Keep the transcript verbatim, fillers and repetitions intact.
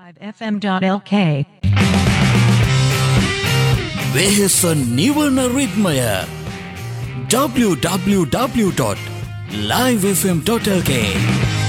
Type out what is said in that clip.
five F M dot L K වෙහෙස නිවන රිද්මය w w w dot live f m dot l k